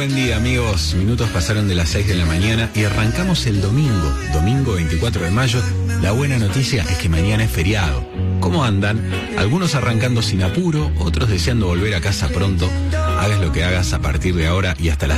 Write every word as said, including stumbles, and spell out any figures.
buen día, amigos. Minutos pasaron de las seis de la mañana y arrancamos el domingo, domingo veinticuatro de mayo. La buena noticia es que mañana es feriado. ¿Cómo andan? Algunos arrancando sin apuro, otros deseando volver a casa pronto. Hagas lo que hagas a partir de ahora y hasta las